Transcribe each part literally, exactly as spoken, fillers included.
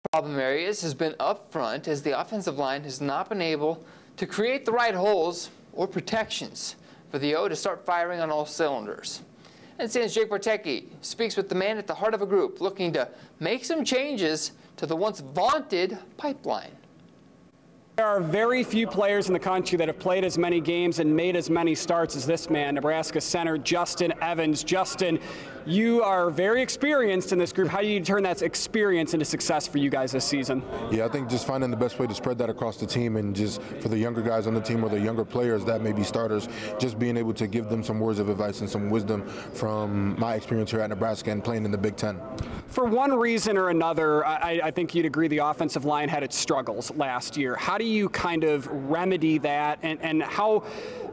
problem areas has been up front, as the offensive line has not been able to create the right holes or protections for the O to start firing on all cylinders. And since Jake Bartecki speaks with the man at the heart of a group looking to make some changes to the once vaunted pipeline. There are very few players in the country that have played as many games and made as many starts as this man, Nebraska center Justin Evans. Justin, you are very experienced in this group. How do you turn that experience into success for you guys this season? Yeah, I think just finding the best way to spread that across the team, and just for the younger guys on the team or the younger players that may be starters, just being able to give them some words of advice and some wisdom from my experience here at Nebraska and playing in the Big Ten. For one reason or another, I, I think you'd agree the offensive line had its struggles last year. How do you kind of remedy that, and, and how,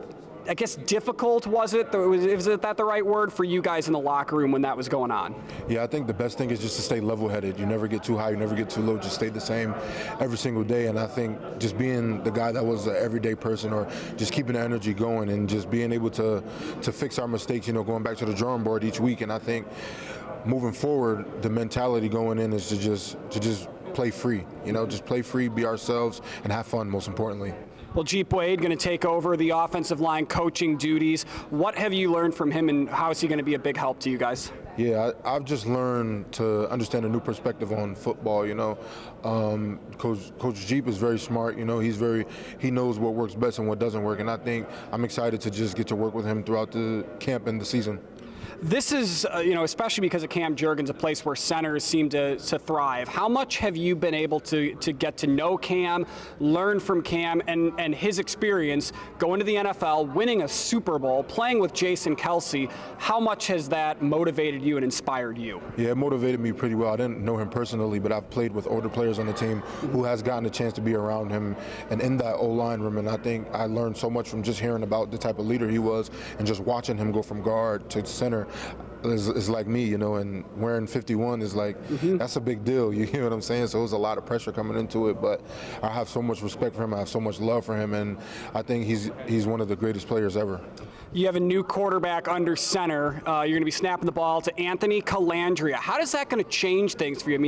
I guess, difficult was it? Was, is it that the right word for you guys in the locker room when that was going on? Yeah, I think the best thing is just to stay level-headed. You never get too high, you never get too low, just stay the same every single day. And I think just being the guy that was an everyday person, or just keeping the energy going and just being able to, to fix our mistakes, you know, going back to the drawing board each week. And I think moving forward, the mentality going in is to just to just play free, you know, just play free, be ourselves, and have fun, most importantly. Well, Jeep Wade going to take over the offensive line coaching duties. What have you learned from him, and how is he going to be a big help to you guys? Yeah, I, I've just learned to understand a new perspective on football. You know, um, Coach Coach Jeep is very smart. You know, he's very he knows what works best and what doesn't work, and I think I'm excited to just get to work with him throughout the camp and the season. This is, uh, you know, especially because of Cam Jurgens, a place where centers seem to, to thrive. How much have you been able to, to get to know Cam, learn from Cam, and, and his experience going to the N F L, winning a Super Bowl, playing with Jason Kelce? How much has that motivated you and inspired you? Yeah, it motivated me pretty well. I didn't know him personally, but I've played with older players on the team who has gotten a chance to be around him and in that O-line room, and I think I learned so much from just hearing about the type of leader he was and just watching him go from guard to center. Is, is like me, you know, and wearing fifty-one is like, mm-hmm. that's a big deal, you know what I'm saying? So it was a lot of pressure coming into it, but I have so much respect for him, I have so much love for him, and I think he's he's one of the greatest players ever. You have a new quarterback under center. Uh, you're going to be snapping the ball to Anthony Calandria. How is that going to change things for you? I mean,